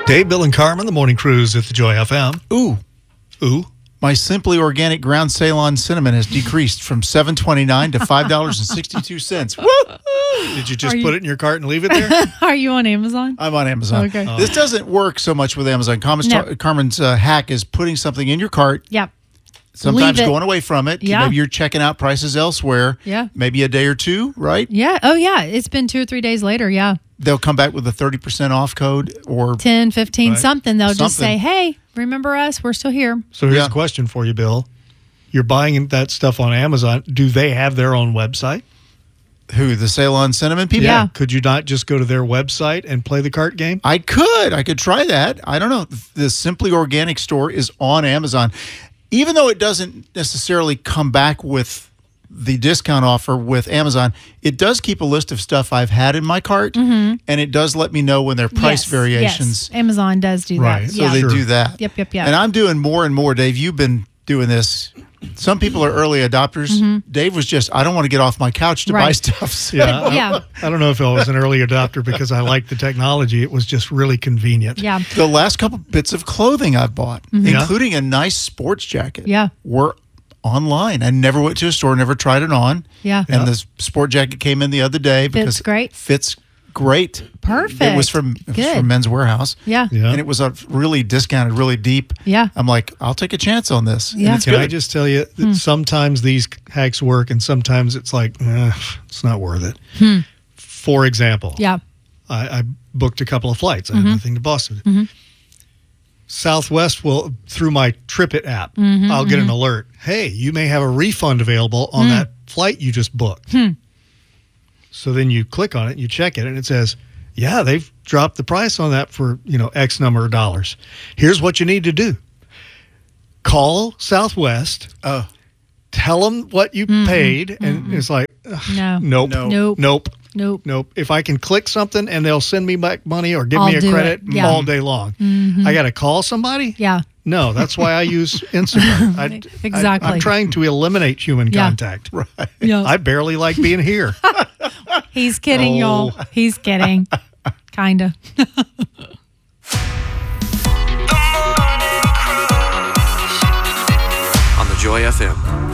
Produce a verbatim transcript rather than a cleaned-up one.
Dave, Bill, and Carmen, the morning cruise at the Joy F M. Ooh. Ooh. My Simply Organic Ground Ceylon Cinnamon has decreased from seven twenty-nine to five dollars and sixty-two cents. Woo! Did you just Are put you- it in your cart and leave it there? Are you on Amazon? I'm on Amazon. Okay. Oh. This doesn't work so much with Amazon. Carmen's, No. Carmen's uh, hack is putting something in your cart, Yep. sometimes Leave it. going away from it. Yeah. Maybe you're checking out prices elsewhere. Yeah. Maybe a day or two, right? Yeah. Oh, yeah. It's been two or three days later. Yeah. They'll come back with a thirty percent off code or ten, fifteen, Right. something. They'll just Something. say, hey, remember us? We're still here. So here's Yeah. a question for you, Bill. You're buying that stuff on Amazon. Do they have their own website? who? The Ceylon Cinnamon people? Yeah. Could you not just go to their website and play the cart game? I could. I could try that. I don't know. The Simply Organic store is on Amazon. Even though it doesn't necessarily come back with the discount offer with Amazon, it does keep a list of stuff I've had in my cart, and it does let me know when there are price Yes, variations. Yes. Amazon does do Right. that. So yeah. they Sure. do that. Yep, yep, yep. And I'm doing more and more, Dave. You've been doing this. Some people are early adopters. Dave was just, I don't want to get off my couch to buy Right. stuff. So Yeah. I, Yeah. I don't know if I was an early adopter because I liked the technology. It was just really convenient. yeah. the last couple bits of clothing I've bought, Yeah. including a nice sports jacket, Yeah. were online. I never went to a store, never tried it on. Yeah. And the sport jacket came in the other day because Fits great. Fits great. Perfect. It was from it was Good. from Men's Warehouse. Yeah. Yeah. And it was a really discounted, really deep. Yeah. I'm like, I'll take a chance on this. Yeah. And it's Can good. I just tell you that sometimes these hacks work and sometimes it's like, eh, it's not worth it. For example, Yeah. I, I booked a couple of flights. I had nothing to Boston. Southwest will, through my TripIt app, I'll get an alert. Hey, you may have a refund available on that flight you just booked. So then you click on it, you check it, and it says, yeah, they've dropped the price on that for, you know, X number of dollars. Here's what you need to do. Call Southwest, Oh, tell them what you paid, and it's like, ugh, No. nope, No. Nope. nope. Nope. Nope. If I can click something and they'll send me back money or give I'll me a do credit it. Yeah. all day long. I got to call somebody? Yeah. No, that's why I use Instagram. I, Exactly. I, am trying to eliminate human Yeah. contact. right. Yeah. I barely like being here. He's kidding, y'all. He's kidding. Kinda. The morning cruise on the Joy F M.